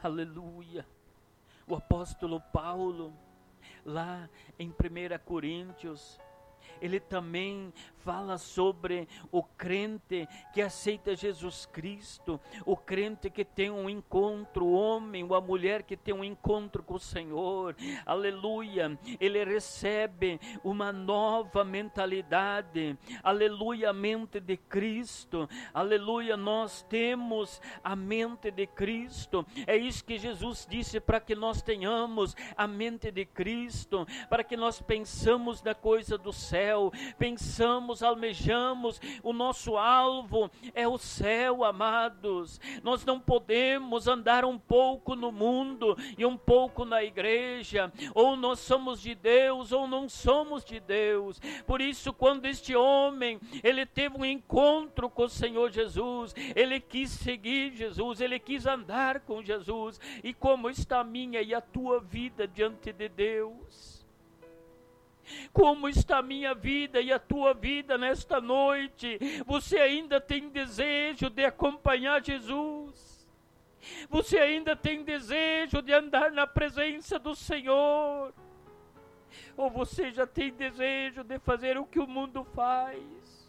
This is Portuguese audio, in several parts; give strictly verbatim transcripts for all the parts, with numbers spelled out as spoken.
Aleluia. O apóstolo Paulo, lá em primeira Coríntios, ele também fala sobre o crente que aceita Jesus Cristo, o crente que tem um encontro, o homem ou a mulher que tem um encontro com o Senhor, aleluia, ele recebe uma nova mentalidade, aleluia, a mente de Cristo, aleluia, nós temos a mente de Cristo, é isso que Jesus disse, para que nós tenhamos a mente de Cristo, para que nós pensamos na coisa do céu, pensamos, almejamos, o nosso alvo é o céu, amados. Nós não podemos andar um pouco no mundo e um pouco na igreja, ou nós somos de Deus ou não somos de Deus. Por isso, quando este homem, ele teve um encontro com o Senhor Jesus, ele quis seguir Jesus, ele quis andar com Jesus. E como está a minha e a tua vida diante de Deus? Como está a minha vida e a tua vida nesta noite? Você ainda tem desejo de acompanhar Jesus? Você ainda tem desejo de andar na presença do Senhor? Ou você já tem desejo de fazer o que o mundo faz?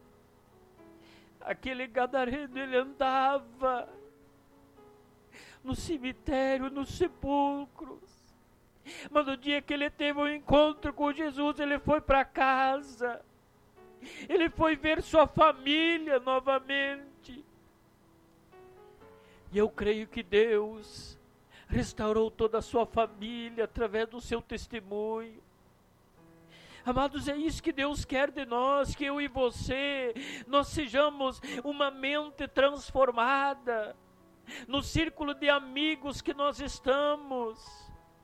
Aquele gadareno, ele andava no cemitério, nos sepulcros. Mas no dia que ele teve um encontro com Jesus, ele foi para casa. Ele foi ver sua família novamente. E eu creio que Deus restaurou toda a sua família através do seu testemunho. Amados, é isso que Deus quer de nós, que eu e você, nós sejamos uma mente transformada, no círculo de amigos que nós estamos.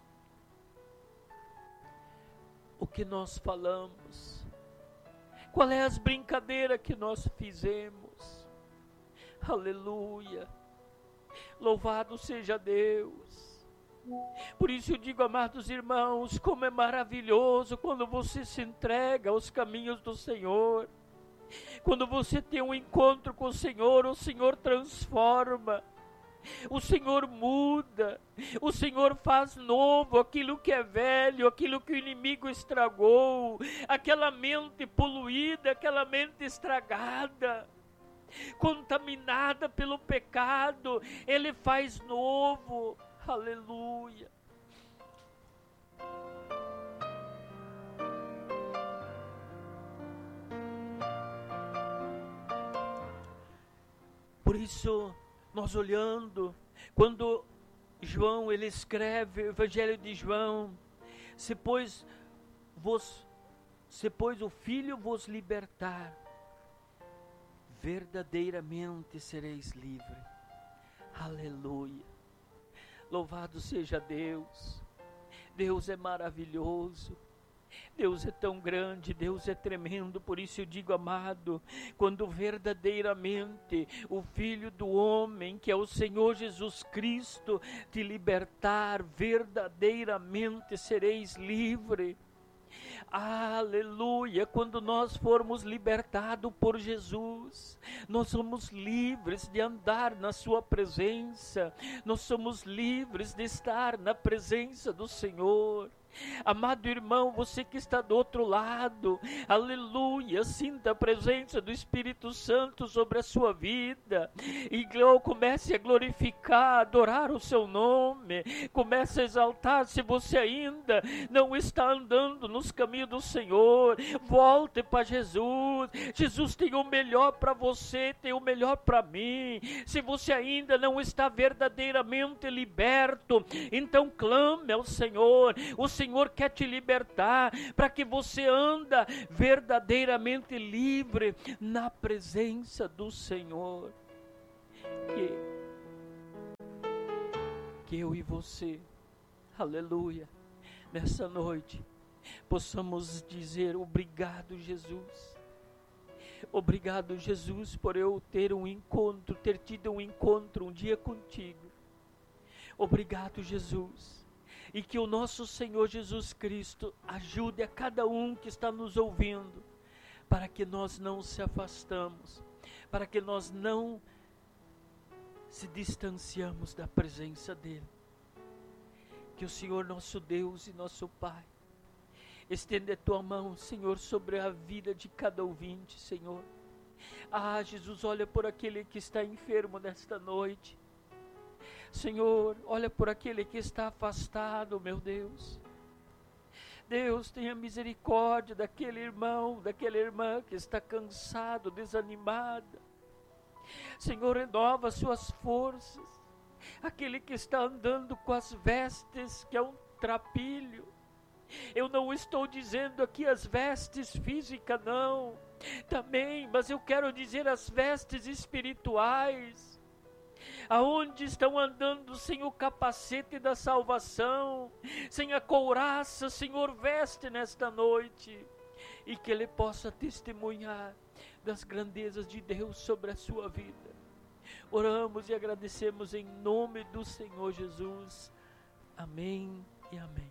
O que nós falamos? Qual é as brincadeiras que nós fizemos? Aleluia! Louvado seja Deus! Por isso eu digo, amados irmãos, como é maravilhoso quando você se entrega aos caminhos do Senhor. Quando você tem um encontro com o Senhor, o Senhor transforma. O Senhor muda, o Senhor faz novo aquilo que é velho, aquilo que o inimigo estragou, aquela mente poluída, aquela mente estragada, contaminada pelo pecado, Ele faz novo, aleluia. Por isso, nós olhando, quando João, ele escreve o Evangelho de João, se pois, vos, se pois o Filho vos libertar, verdadeiramente sereis livres. Aleluia. Louvado seja Deus. Deus é maravilhoso. Deus é tão grande, Deus é tremendo. Por isso eu digo, amado, quando verdadeiramente o Filho do Homem, que é o Senhor Jesus Cristo, te libertar, verdadeiramente sereis livre. Aleluia, quando nós formos libertados por Jesus, nós somos livres de andar na sua presença, nós somos livres de estar na presença do Senhor. Amado irmão, você que está do outro lado, aleluia, sinta a presença do Espírito Santo sobre a sua vida, e comece a glorificar, adorar o seu nome, comece a exaltar. Se você ainda não está andando nos caminhos do Senhor, volte para Jesus. Jesus tem o melhor para você, tem o melhor para mim. Se você ainda não está verdadeiramente liberto, então clame ao Senhor. O Senhor quer te libertar, para que você anda verdadeiramente livre na presença do Senhor. Que, que eu e você, aleluia, nessa noite, possamos dizer obrigado, Jesus. Obrigado, Jesus, por eu ter um encontro, ter tido um encontro um dia contigo. Obrigado, Jesus. E que o nosso Senhor Jesus Cristo ajude a cada um que está nos ouvindo, para que nós não se afastamos, para que nós não se distanciamos da presença dEle. Que o Senhor, nosso Deus e nosso Pai, estende a tua mão, Senhor, sobre a vida de cada ouvinte, Senhor. Ah, Jesus, olha por aquele que está enfermo nesta noite. Senhor, olha por aquele que está afastado, meu Deus. Deus, tenha misericórdia daquele irmão, daquela irmã que está cansado, desanimada. Senhor, renova suas forças. Aquele que está andando com as vestes, que é um trapilho. Eu não estou dizendo aqui as vestes físicas, não. Também, mas eu quero dizer as vestes espirituais. Aonde estão andando sem o capacete da salvação, sem a couraça, Senhor, veste nesta noite. E que Ele possa testemunhar das grandezas de Deus sobre a sua vida. Oramos e agradecemos em nome do Senhor Jesus. Amém e amém.